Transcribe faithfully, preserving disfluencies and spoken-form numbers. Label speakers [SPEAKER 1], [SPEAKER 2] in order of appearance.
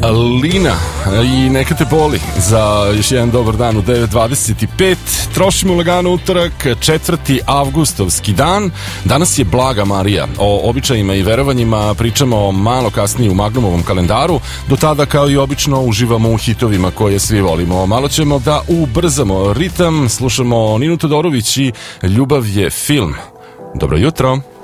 [SPEAKER 1] Lina i neka te boli za još jedan dobar dan u devet dvadeset pet. Trošimo lagano utorak, četvrti avgustovski dan. Danas je Blaga Marija. O običajima i verovanjima pričamo malo kasnije u Magnumovom kalendaru. Do tada, kao i obično, uživamo u hitovima koje svi volimo. Malo ćemo da ubrzamo ritam. Slušamo Ninu Todorović i Ljubav je film. Dobro jutro.